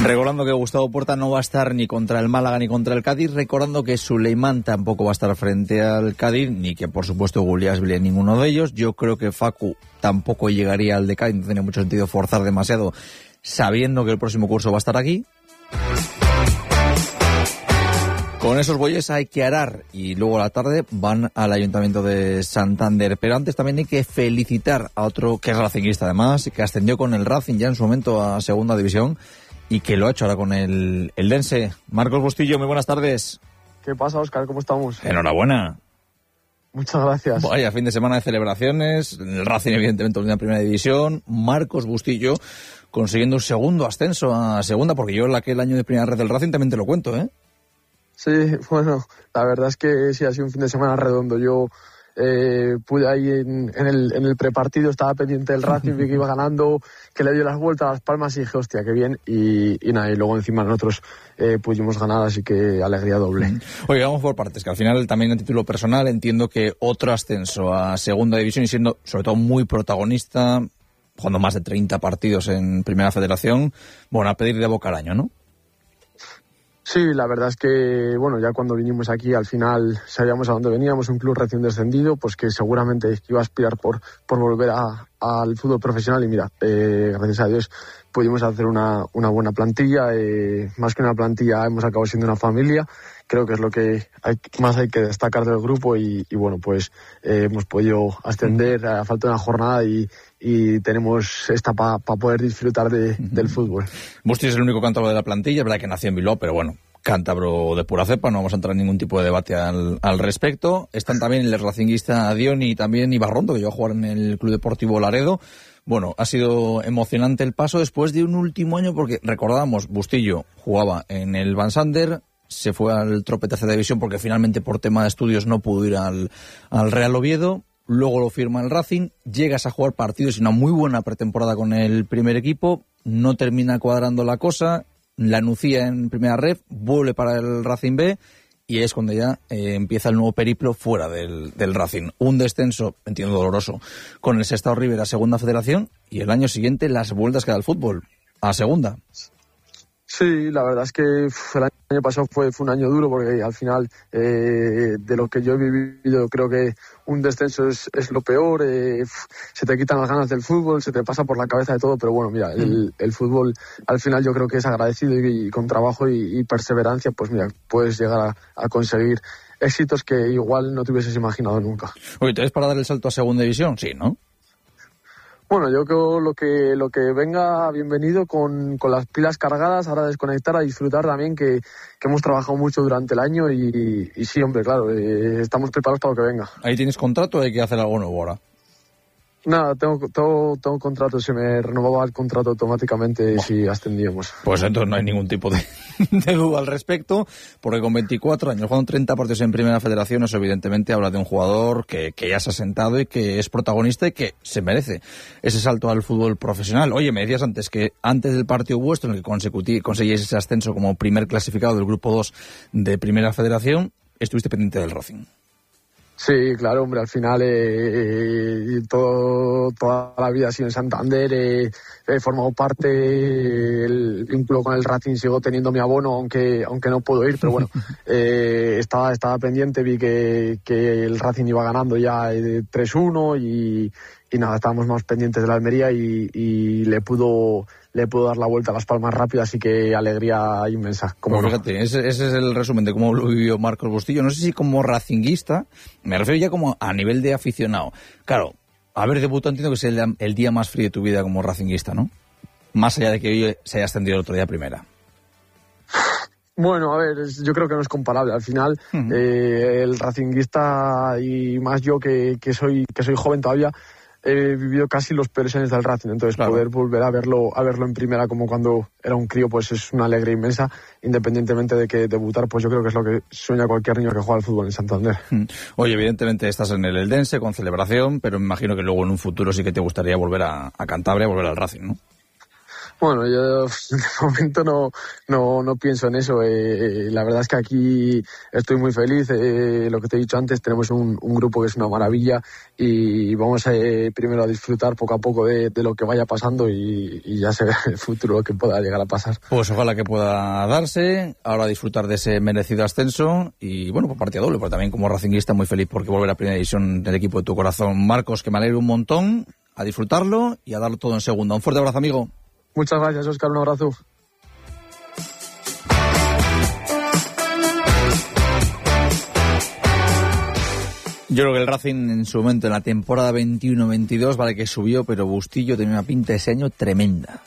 Recordando que Gustavo Puerta no va a estar ni contra el Málaga ni contra el Cádiz, recordando que Suleimán tampoco va a estar frente al Cádiz, ni que por supuesto Guliasvili ninguno de ellos. Yo creo que Facu tampoco llegaría al de Cádiz, no tiene mucho sentido forzar demasiado, sabiendo que el próximo curso va a estar aquí. Con esos bueyes hay que arar y luego a la tarde van al Ayuntamiento de Santander. Pero antes también hay que felicitar a otro que es racinguista además, que ascendió con el Racing ya en su momento a Segunda División y que lo ha hecho ahora con el Dense. Marcos Bustillo, muy buenas tardes. ¿Qué pasa, Óscar? ¿Cómo estamos? Enhorabuena. Muchas gracias. Vaya, fin de semana de celebraciones, el Racing evidentemente en la Primera División, Marcos Bustillo consiguiendo un segundo ascenso a Segunda, porque yo aquel año de Primera Red del Racing también te lo cuento, ¿eh? Sí, bueno, la verdad es que sí, ha sido un fin de semana redondo. Yo pude ahí en el prepartido, estaba pendiente del Racing, vi que iba ganando, que le dio las vueltas a Las Palmas y dije, hostia, qué bien. Y nada, y luego encima nosotros pudimos ganar, así que alegría doble. Oye, vamos por partes, que al final también a título personal entiendo que otro ascenso a Segunda División y siendo sobre todo muy protagonista, jugando más de 30 partidos en Primera Federación, bueno, a pedir de boca al año, ¿no? Sí, la verdad es que, bueno, ya cuando vinimos aquí al final sabíamos a dónde veníamos, un club recién descendido, pues que seguramente iba a aspirar por volver al fútbol profesional y mira, gracias a Dios pudimos hacer una buena plantilla, más que una plantilla hemos acabado siendo una familia, creo que es lo que más hay que destacar del grupo y bueno, pues hemos podido ascender a falta de una jornada y tenemos esta para poder disfrutar del fútbol. Busti es el único cántabro de la plantilla, es verdad que nació en Bilbao, pero bueno, cántabro de pura cepa, no vamos a entrar en ningún tipo de debate al respecto. Están también el racinguista Dioni y también Ibarrondo, que llegó a jugar en el Club Deportivo Laredo. Bueno, ha sido emocionante el paso después de un último año, porque recordábamos, Bustillo jugaba en el Van Sander, se fue al Trope Tercera División porque finalmente por tema de estudios no pudo ir al Real Oviedo. Luego lo firma el Racing, llegas a jugar partidos y una muy buena pretemporada con el primer equipo, no termina cuadrando la cosa, la Nucía en Primera Ref, vuelve para el Racing B y es cuando ya empieza el nuevo periplo fuera del Racing. Un descenso, entiendo doloroso, con el Sestao River a Segunda Federación y el año siguiente las vueltas que da el fútbol a Segunda. Sí, la verdad es que el año pasado fue un año duro porque al final de lo que yo he vivido creo que un descenso es lo peor, se te quitan las ganas del fútbol, se te pasa por la cabeza de todo, pero bueno, mira, el fútbol al final yo creo que es agradecido y con trabajo y perseverancia, pues mira, puedes llegar a conseguir éxitos que igual no te hubieses imaginado nunca. Oye, ¿te ves para dar el salto a Segunda División? Sí, ¿no? Bueno, yo creo lo que venga, bienvenido, con las pilas cargadas, ahora desconectar, a disfrutar también, que hemos trabajado mucho durante el año y sí, hombre, claro, estamos preparados para lo que venga. ¿Ahí tienes contrato o hay que hacer algo nuevo ahora? Nada, tengo contrato, se me renovaba el contrato automáticamente si ascendíamos. Pues entonces no hay ningún tipo de duda al respecto, porque con 24 años, jugando 30 partidos en Primera Federación, eso evidentemente habla de un jugador que ya se ha sentado y que es protagonista y que se merece ese salto al fútbol profesional. Oye, me decías antes que antes del partido vuestro, en el que conseguíais ese ascenso como primer clasificado del Grupo 2 de Primera Federación, estuviste pendiente del Racing. Sí, claro, hombre, al final toda la vida ha sido en Santander, he formado parte, el vínculo con el Racing, sigo teniendo mi abono, aunque no puedo ir, pero bueno, estaba pendiente, vi que el Racing iba ganando ya 3-1 y nada, estábamos más pendientes de la Almería y le pudo dar la vuelta a Las Palmas rápido, así que alegría inmensa. Pues fíjate, ese es el resumen de cómo lo vivió Marcos Bustillo. No sé si como racinguista, me refiero ya como a nivel de aficionado. Claro, haber debutado entiendo que es el día más frío de tu vida como racinguista, ¿no? Más allá de que hoy se haya ascendido el otro día a Primera. Bueno, a ver, yo creo que no es comparable. Al final, el racinguista y más yo que soy joven todavía, he vivido casi los peores años del Racing, entonces claro, poder volver a verlo en Primera como cuando era un crío, pues es una alegría inmensa, independientemente de que debutar, pues yo creo que es lo que sueña cualquier niño que juega al fútbol en Santander. Oye, evidentemente estás en el Eldense con celebración, pero me imagino que luego en un futuro sí que te gustaría volver a Cantabria, volver al Racing, ¿no? Bueno, yo de momento no pienso en eso. La verdad es que aquí estoy muy feliz. Lo que te he dicho antes, tenemos un grupo que es una maravilla y vamos primero a disfrutar poco a poco de lo que vaya pasando y ya se verá en el futuro lo que pueda llegar a pasar. Pues ojalá que pueda darse, ahora disfrutar de ese merecido ascenso y bueno, por partida doble, pero también como racinguista muy feliz porque volver a Primera División del equipo de tu corazón. Marcos, que me alegro un montón, a disfrutarlo y a darlo todo en segunda. Un fuerte abrazo, amigo. Muchas gracias, Óscar, un abrazo. Yo creo que el Racing en su momento, en la temporada 21-22, vale que subió, pero Bustillo tenía una pinta ese año tremenda.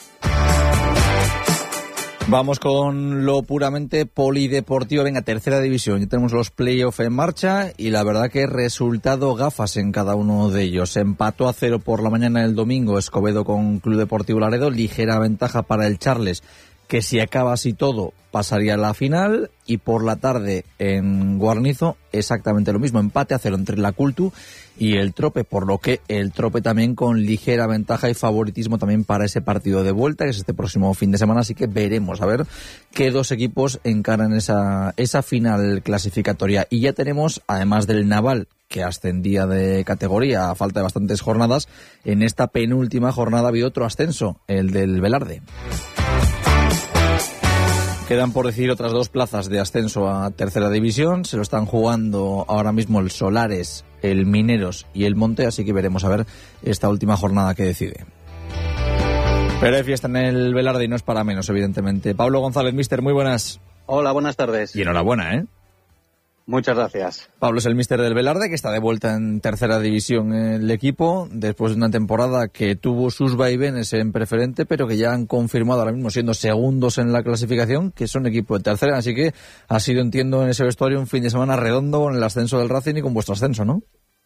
Vamos con lo puramente polideportivo. Venga, tercera división. Ya tenemos los playoffs en marcha y la verdad que resultado gafas en cada uno de ellos. Empató a 0 por la mañana el domingo Escobedo con Club Deportivo Laredo. Ligera ventaja para el Charles, que si acaba así todo pasaría a la final, y por la tarde en Guarnizo exactamente lo mismo, empate a 0 entre la Cultu y el Trope, por lo que el Trope también con ligera ventaja y favoritismo también para ese partido de vuelta, que es este próximo fin de semana, así que veremos a ver qué dos equipos encaran esa final clasificatoria. Y ya tenemos, además del Naval, que ascendía de categoría a falta de bastantes jornadas, en esta penúltima jornada ha habido otro ascenso, el del Velarde. Quedan por decir otras 2 plazas de ascenso a tercera división. Se lo están jugando ahora mismo el Solares, el Mineros y el Monte, así que veremos a ver esta última jornada que decide. Pero hay fiesta en el Velarde y no es para menos, evidentemente. Pablo González, míster, muy buenas. Hola, buenas tardes. Y enhorabuena, ¿eh? Muchas gracias. Pablo es el míster del Velarde, que está de vuelta en tercera división el equipo, después de una temporada que tuvo sus vaivenes en preferente, pero que ya han confirmado ahora mismo, siendo segundos en la clasificación, que son equipo de tercera. Así que ha sido, entiendo, en ese vestuario un fin de semana redondo con el ascenso del Racing y con vuestro ascenso, ¿no?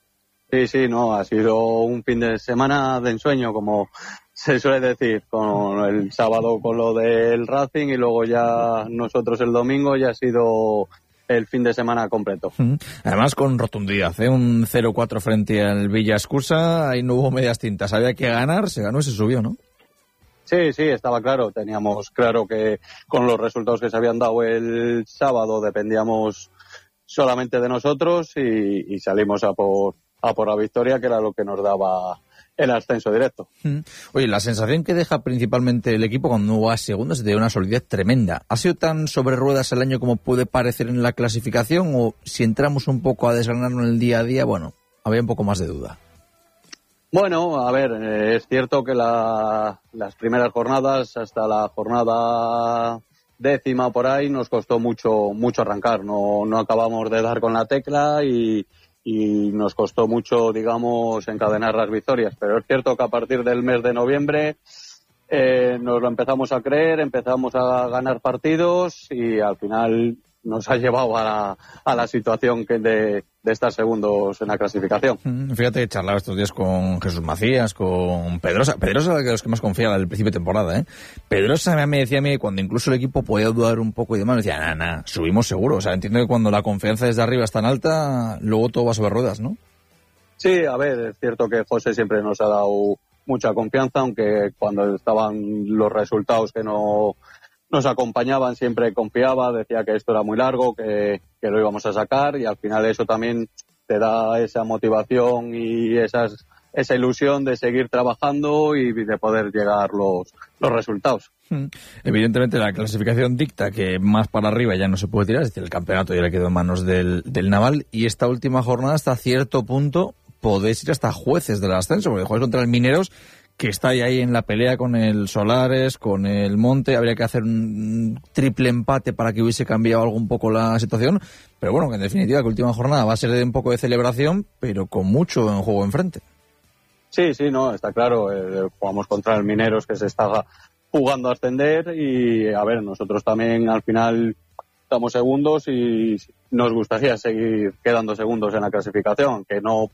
Sí, no, ha sido un fin de semana de ensueño, como se suele decir, con el sábado con lo del Racing y luego ya nosotros el domingo ya ha sido el fin de semana completo. Además con rotundidad, un 0-4 frente al Villa Escusa, ahí no hubo medias tintas, había que ganar, se ganó y se subió, ¿no? Sí, estaba claro, teníamos claro que con los resultados que se habían dado el sábado dependíamos solamente de nosotros y salimos a por la victoria, que era lo que nos daba el ascenso directo. Oye, la sensación que deja principalmente el equipo cuando va a segundos es de una solidez tremenda. ¿Ha sido tan sobre ruedas el año como puede parecer en la clasificación, o si entramos un poco a desgranarlo en el día a día, bueno, había un poco más de duda? Bueno, a ver, es cierto que las primeras jornadas, hasta la jornada 10ª por ahí, nos costó mucho arrancar. No acabamos de dar con la tecla y nos costó mucho, digamos, encadenar las victorias. Pero es cierto que a partir del mes de noviembre nos lo empezamos a creer, empezamos a ganar partidos y al final nos ha llevado a la situación que de estar segundos en la clasificación. Fíjate que charlaba estos días con Jesús Macías, con Pedrosa. Pedrosa era de los que más confiaba al principio de temporada, ¿eh? Pedrosa me decía a mí, cuando incluso el equipo podía dudar un poco y demás, me decía, nada, subimos seguro. O sea, entiendo que cuando la confianza desde arriba es tan alta, luego todo va sobre ruedas, ¿no? Sí, a ver, es cierto que José siempre nos ha dado mucha confianza, aunque cuando estaban los resultados que no nos acompañaban siempre confiaba, decía que esto era muy largo, que lo íbamos a sacar, y al final eso también te da esa motivación y esa ilusión de seguir trabajando y de poder llegar los resultados. Evidentemente la clasificación dicta que más para arriba ya no se puede tirar, es decir, el campeonato ya le quedó en manos del Naval, y esta última jornada hasta cierto punto podéis ir hasta jueces del ascenso, porque juegas contra el Mineros, que está ahí en la pelea con el Solares, con el Monte. Habría que hacer un triple empate para que hubiese cambiado algo un poco la situación, pero bueno, que en definitiva que última jornada va a ser de un poco de celebración, pero con mucho en juego enfrente. Sí, no, está claro, jugamos contra el Mineros, que se está jugando a ascender, y a ver, nosotros también al final estamos segundos y nos gustaría seguir quedando segundos en la clasificación, que no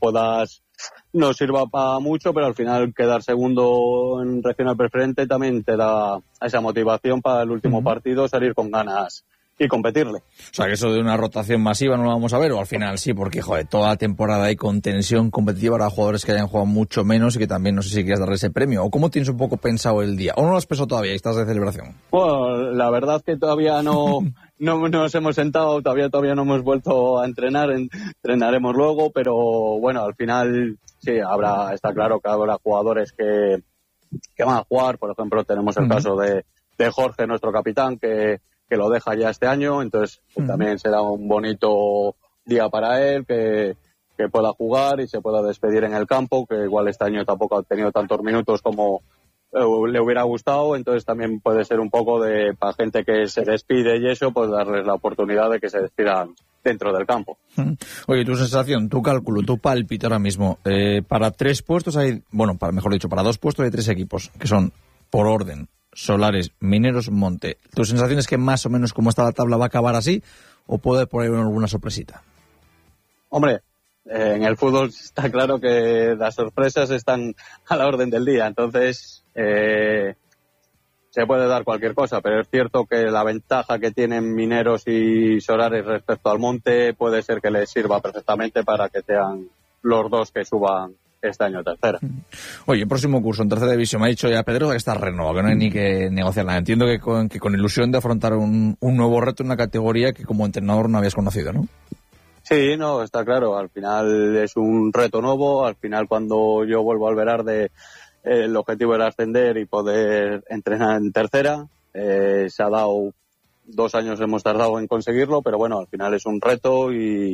sirva para mucho, pero al final quedar segundo en regional preferente también te da esa motivación para el último partido, salir con ganas competirle. O sea, que eso de una rotación masiva no lo vamos a ver, o al final sí, porque, joder, toda la temporada hay con tensión competitiva para jugadores que hayan jugado mucho menos y que también no sé si quieres darle ese premio. ¿O cómo tienes un poco pensado el día? ¿O no lo has pensado todavía y estás de celebración? Bueno, la verdad es que todavía no nos hemos sentado, todavía no hemos vuelto a entrenar, entrenaremos luego, pero bueno, al final sí, está claro que habrá jugadores que van a jugar. Por ejemplo, tenemos el caso de Jorge, nuestro capitán, que lo deja ya este año, entonces también será un bonito día para él, que pueda jugar y se pueda despedir en el campo, que igual este año tampoco ha tenido tantos minutos como le hubiera gustado, entonces también puede ser un poco para gente que se despide y eso, pues darles la oportunidad de que se despidan dentro del campo. Oye, tu sensación, tu cálculo, tu pálpito ahora mismo, para 3 puestos hay, bueno, mejor dicho, para 2 puestos hay 3 equipos, que son, por orden, Solares, Mineros, Monte. ¿Tu sensación es que más o menos como está la tabla va a acabar así, o puede por ahí haber alguna sorpresita? Hombre, en el fútbol está claro que las sorpresas están a la orden del día, entonces se puede dar cualquier cosa, pero es cierto que la ventaja que tienen Mineros y Solares respecto al Monte puede ser que les sirva perfectamente para que sean los dos que suban este año a tercera. Oye, próximo curso en tercera división. Me ha dicho ya Pedro que está renovado, que no hay ni que negociar nada. Entiendo que con ilusión de afrontar un nuevo reto en una categoría que como entrenador no habías conocido, ¿no? Sí, no, está claro. Al final es un reto nuevo. Al final, cuando yo vuelvo al Velarde, el objetivo era ascender y poder entrenar en tercera. Se ha dado 2 años, hemos tardado en conseguirlo, pero bueno, al final es un reto y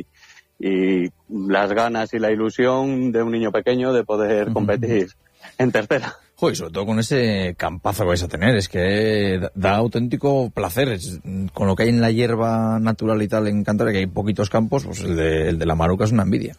las ganas y la ilusión de un niño pequeño de poder competir en tercera. Joder, sobre todo con ese campazo que vais a tener, es que da auténtico placer. Con lo que hay en la hierba natural y tal en Cantabria, que hay poquitos campos, pues el de la Maruca es una envidia.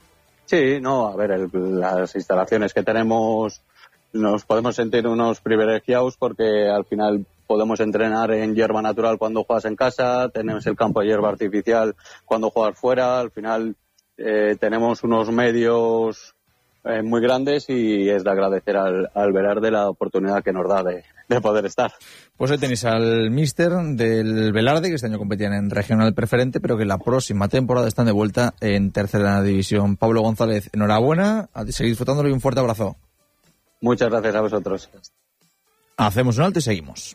Sí, no, a ver, las instalaciones que tenemos nos podemos sentir unos privilegiados porque al final podemos entrenar en hierba natural cuando juegas en casa, tenemos el campo de hierba artificial cuando juegas fuera, al final tenemos unos medios muy grandes y es de agradecer al Velarde la oportunidad que nos da de poder estar. Pues hoy tenéis al míster del Velarde, que este año competían en regional preferente, pero que la próxima temporada están de vuelta en tercera división. Pablo González, enhorabuena, a seguir disfrutándolo y un fuerte abrazo. Muchas gracias a vosotros. Hacemos un alto y seguimos.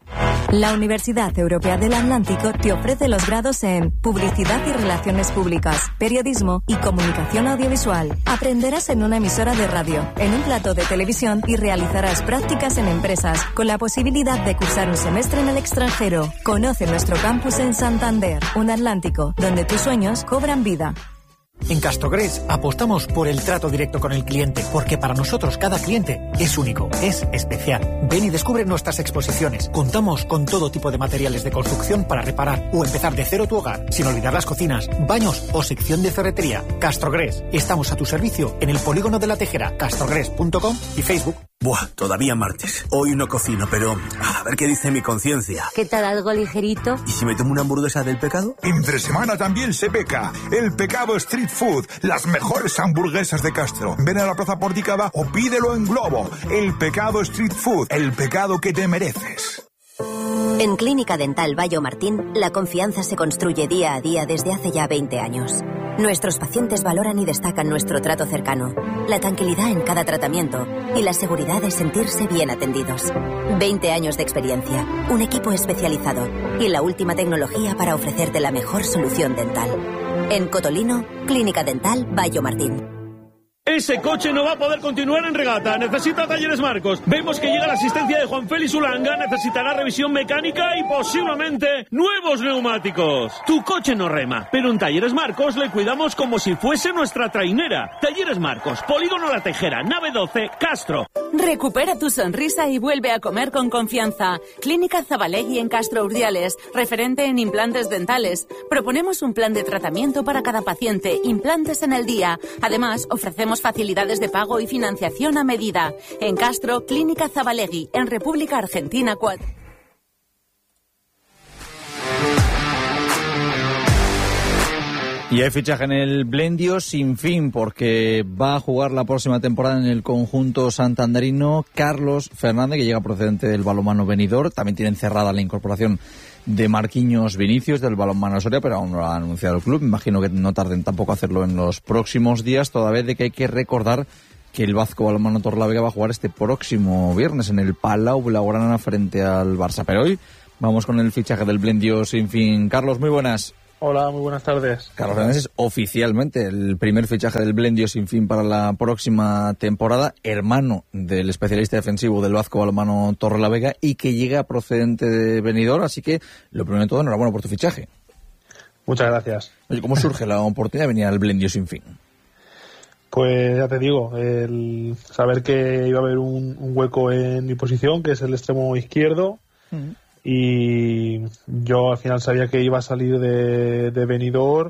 La Universidad Europea del Atlántico te ofrece los grados en Publicidad y Relaciones Públicas, Periodismo y Comunicación Audiovisual. Aprenderás en una emisora de radio, en un plató de televisión y realizarás prácticas en empresas, con la posibilidad de cursar un semestre en el extranjero. Conoce nuestro campus en Santander, un Atlántico, donde tus sueños cobran vida. En Castrogrés apostamos por el trato directo con el cliente, porque para nosotros cada cliente es único, es especial. Ven y descubre nuestras exposiciones. Contamos con todo tipo de materiales de construcción para reparar o empezar de cero tu hogar, sin olvidar las cocinas, baños o sección de ferretería. Castrogrés, estamos a tu servicio en el Polígono de la Tejera, castrogrés.com y Facebook. Buah, todavía martes. Hoy no cocino, pero a ver qué dice mi conciencia. ¿Qué tal, algo ligerito? ¿Y si me tomo una hamburguesa del pecado? Entre semana también se peca. El Pecado Street Food. Las mejores hamburguesas de Castro. Ven a la Plaza Porticada o pídelo en Globo. El Pecado Street Food. El pecado que te mereces. En Clínica Dental Bayo Martín, la confianza se construye día a día desde hace ya 20 años. Nuestros pacientes valoran y destacan nuestro trato cercano, la tranquilidad en cada tratamiento y la seguridad de sentirse bien atendidos. 20 años de experiencia, un equipo especializado y la última tecnología para ofrecerte la mejor solución dental. En Cotolino, Clínica Dental Bayo Martín. Ese coche no va a poder continuar en regata. Necesita Talleres Marcos. Vemos que llega la asistencia de Juan Félix Ulanga. Necesitará revisión mecánica y posiblemente nuevos neumáticos. Tu coche no rema, pero en Talleres Marcos le cuidamos como si fuese nuestra trainera. Talleres Marcos, Polígono La Tejera, nave 12, Castro. Recupera tu sonrisa y vuelve a comer con confianza. Clínica Zabalegui en Castro Urdiales, referente en implantes dentales. Proponemos un plan de tratamiento para cada paciente, implantes en el día. Además, ofrecemos facilidades de pago y financiación a medida. En Castro, Clínica Zabalegui, en República Argentina 4. Y hay fichaje en el Blendio sin fin, porque va a jugar la próxima temporada en el conjunto santanderino Carlos Fernández, que llega procedente del balonmano Benidorm. También tienen cerrada la incorporación de Marquinhos Vinicius del balonmano Soria, pero aún no lo ha anunciado el club. Me imagino que no tarden tampoco a hacerlo en los próximos días, toda vez de que hay que recordar que el Vasco Balonmano Torrelavega va a jugar este próximo viernes en el Palau Blaugrana frente al Barça. Pero hoy vamos con el fichaje del Blendio sin fin. Carlos, muy buenas. Hola, muy buenas tardes. Carlos Fernández es oficialmente el primer fichaje del Blendio sin fin para la próxima temporada, hermano del especialista defensivo del Vasco Balonmano Torrelavega y que llega procedente de Benidorm, así que lo primero de todo, enhorabuena por tu fichaje. Muchas gracias. Oye, ¿cómo surge la oportunidad de venir al Blendio sin fin? Pues ya te digo, el saber que iba a haber un hueco en mi posición, que es el extremo izquierdo, y yo al final sabía que iba a salir de Benidorm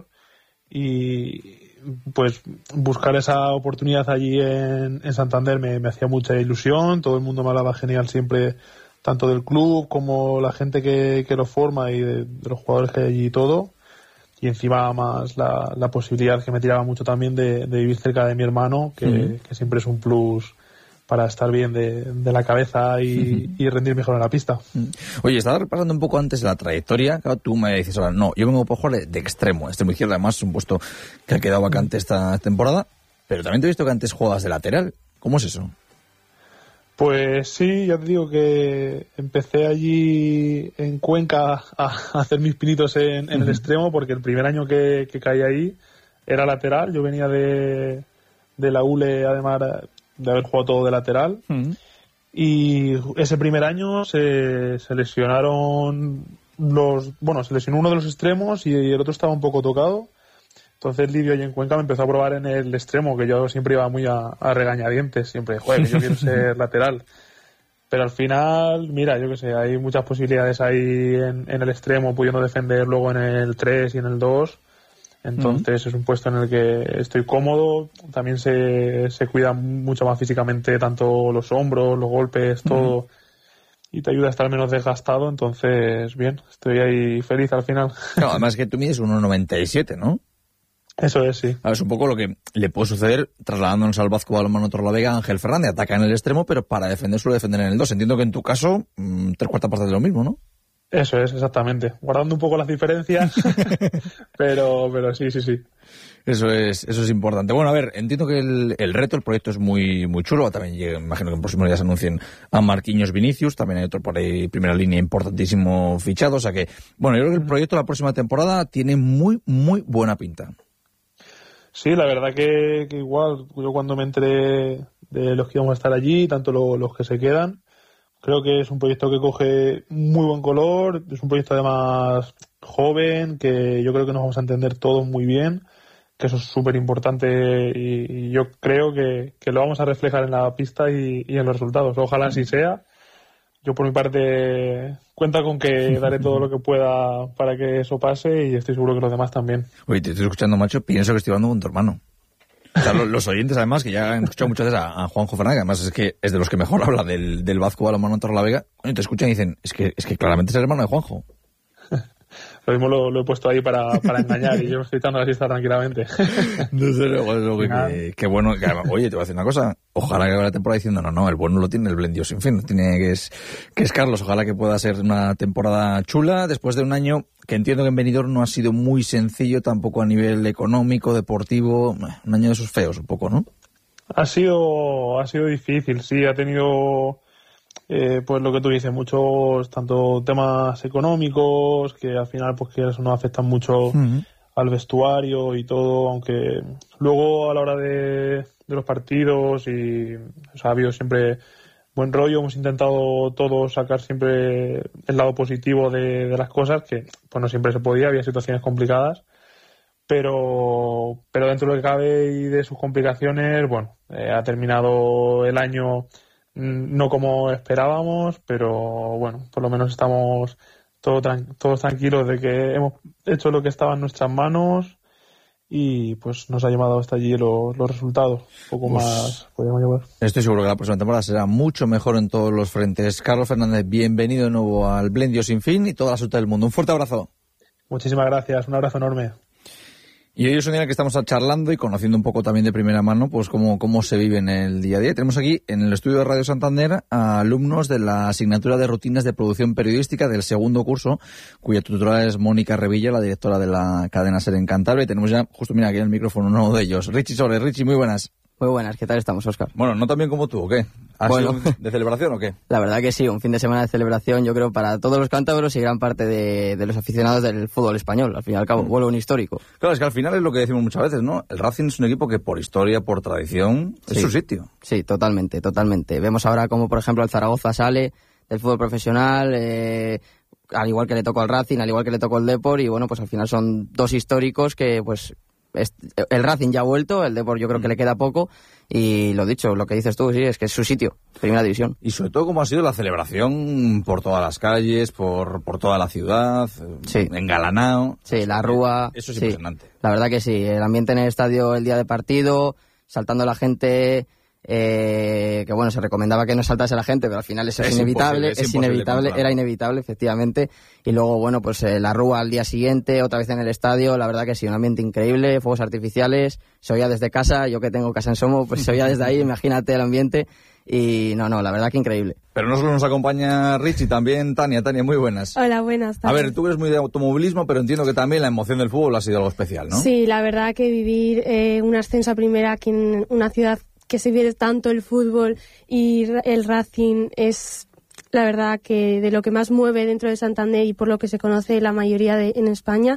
y pues buscar esa oportunidad allí en Santander me hacía mucha ilusión. Todo el mundo me hablaba genial siempre, tanto del club como la gente que lo forma y de los jugadores que hay allí y todo. Y encima más la posibilidad que me tiraba mucho también de vivir cerca de mi hermano, que siempre es un plus para estar bien de la cabeza y rendir mejor en la pista. Oye, estaba repasando un poco antes la trayectoria. Claro, tú me dices ahora, no, yo vengo por jugar de extremo izquierdo, además es un puesto que ha quedado vacante esta temporada, pero también te he visto que antes jugabas de lateral. ¿Cómo es eso? Pues sí, ya te digo que empecé allí en Cuenca a hacer mis pinitos en el extremo, porque el primer año que caí ahí era lateral. Yo venía de la ULE, además de haber jugado todo de lateral. Y ese primer año se lesionaron se lesionó uno de los extremos y el otro estaba un poco tocado. Entonces Livio allí en Cuenca me empezó a probar en el extremo, que yo siempre iba muy a regañadientes, siempre, joder, yo quiero ser lateral. Pero al final, mira, yo qué sé, hay muchas posibilidades ahí en el extremo, pudiendo defender luego en el 3 y en el 2. Entonces es un puesto en el que estoy cómodo. También se cuida mucho más físicamente, tanto los hombros, los golpes, todo. Y te ayuda a estar menos desgastado. Entonces, bien, estoy ahí feliz al final. Claro, además que tú mides 1,97, ¿no? Eso es, sí. A ver, es un poco lo que le puede suceder trasladándonos al Vasco Balonmano Torrelavega. Ángel Fernández ataca en el extremo, pero para defender suele defender en el 2. Entiendo que en tu caso, 3/4 partes de lo mismo, ¿no? Eso es, exactamente. Guardando un poco las diferencias, pero sí. Eso es importante. Bueno, a ver, entiendo que el reto, el proyecto es muy muy chulo. También imagino que en próximos días anuncien a Marquinhos Vinicius. También hay otro por ahí, primera línea, importantísimo fichado. O sea que, bueno, yo creo que el proyecto de la próxima temporada tiene muy, muy buena pinta. Sí, la verdad que igual, yo cuando me enteré de los que íbamos a estar allí, tanto los que se quedan, creo que es un proyecto que coge muy buen color, es un proyecto además joven, que yo creo que nos vamos a entender todos muy bien, que eso es súper importante y yo creo que lo vamos a reflejar en la pista y en los resultados. Ojalá así sea. Yo por mi parte cuenta con que daré todo lo que pueda para que eso pase y estoy seguro que los demás también. Oye, te estoy escuchando, macho, pienso que estoy hablando con tu hermano. O sea, los oyentes, además, que ya han escuchado muchas veces a Juanjo Fernández, además es que es de los que mejor habla del Vasco Balonmano Torrelavega, coño, te escuchan y dicen, es que claramente es el hermano de Juanjo. Lo mismo lo he puesto ahí para engañar y yo me estoy echando la siesta tranquilamente. Desde luego, que bueno, que además, oye, te voy a decir una cosa, ojalá que acabe la temporada diciendo, no, el bueno lo tiene el Blendio sin fin, tiene que es Carlos, ojalá que pueda ser una temporada chula, después de un año que entiendo que en Benidorm no ha sido muy sencillo, tampoco a nivel económico, deportivo, un año de esos feos un poco, ¿no? Ha sido difícil, sí, ha tenido... pues lo que tú dices, muchos tanto temas económicos que al final pues que eso nos afectan mucho al vestuario y todo, aunque luego a la hora de los partidos y ha habido siempre buen rollo, hemos intentado todos sacar siempre el lado positivo de las cosas, que pues no siempre se podía, había situaciones complicadas, pero dentro de lo que cabe y de sus complicaciones, bueno, ha terminado el año no como esperábamos, pero bueno, por lo menos estamos todos tranquilos de que hemos hecho lo que estaba en nuestras manos y pues nos ha llevado hasta allí los resultados. Un poco más podemos llevar. Estoy seguro que la próxima temporada será mucho mejor en todos los frentes. Carlos Fernández, bienvenido de nuevo al Blendio sin fin y toda la suerte del mundo. Un fuerte abrazo. Muchísimas gracias, un abrazo enorme. Y hoy es un día en el que estamos charlando y conociendo un poco también de primera mano pues cómo se vive en el día a día. Tenemos aquí en el estudio de Radio Santander a alumnos de la asignatura de rutinas de producción periodística del segundo curso, cuya tutora es Mónica Revilla, la directora de la cadena SER en Cantabria. Y tenemos ya, justo mira aquí en el micrófono, uno de ellos, Richie Sores. Richie, muy buenas. Muy buenas, ¿qué tal estamos, Óscar? Bueno, no tan bien como tú, ¿o qué? ¿Ha sido de celebración o qué? La verdad que sí, un fin de semana de celebración, yo creo, para todos los cántabros y gran parte de los aficionados del fútbol español. Al fin y al cabo, vuelve un histórico. Claro, es que al final es lo que decimos muchas veces, ¿no? El Racing es un equipo que por historia, por tradición, es su sitio. Sí, totalmente. Vemos ahora como, por ejemplo, el Zaragoza sale del fútbol profesional, al igual que le tocó al Racing, al igual que le tocó al Depor, y bueno, pues al final son dos históricos que, pues, el Racing ya ha vuelto, el Depor yo creo que le queda poco, y lo dicho, lo que dices tú, sí, es que es su sitio, primera división. Y sobre todo cómo ha sido la celebración por todas las calles, por toda la ciudad, engalanado. Sí, la rúa. Eso es impresionante. La verdad que sí, el ambiente en el estadio el día de partido, saltando la gente, que bueno, se recomendaba que no saltase la gente, pero al final eso es inevitable, era inevitable, efectivamente. Y luego, bueno, pues la rúa al día siguiente, otra vez en el estadio, la verdad que sí, un ambiente increíble, fuegos artificiales, se oía desde casa, yo que tengo casa en Somo, pues se oía desde ahí, imagínate el ambiente. Y no, la verdad que increíble. Pero no solo nos acompaña Richie, también Tania, muy buenas. Hola, buenas tardes. A ver, tú eres muy de automovilismo, pero entiendo que también la emoción del fútbol ha sido algo especial, ¿no? Sí, la verdad que vivir un ascenso a primera aquí en una ciudad que se vive tanto el fútbol y el Racing es la verdad que de lo que más mueve dentro de Santander y por lo que se conoce la mayoría en España,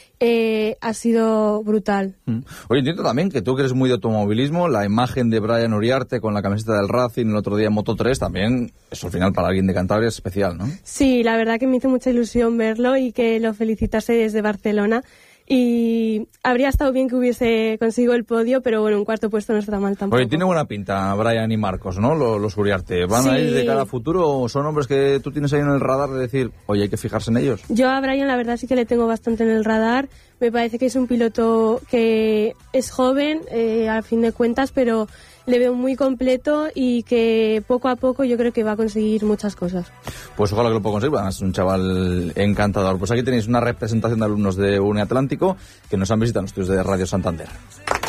ha sido brutal. Oye, entiendo también que tú que eres muy de automovilismo, la imagen de Brian Uriarte con la camiseta del Racing el otro día en Moto3 también, eso al final para alguien de Cantabria es especial, ¿no? Sí, la verdad que me hizo mucha ilusión verlo y que lo felicitase desde Barcelona. Y habría estado bien que hubiese conseguido el podio, pero bueno, un cuarto puesto no está mal tampoco. Oye, tiene buena pinta Brian y Marcos, ¿no? Los Uriarte. ¿Van a ir de cara a futuro o son hombres que tú tienes ahí en el radar de decir, oye, hay que fijarse en ellos? Yo a Brian la verdad sí que le tengo bastante en el radar. Me parece que es un piloto que es joven, a fin de cuentas, pero le veo muy completo y que poco a poco yo creo que va a conseguir muchas cosas. Pues ojalá que lo pueda conseguir, es un chaval encantador. Pues aquí tenéis una representación de alumnos de UNE Atlántico que nos han visitado en los estudios de Radio Santander.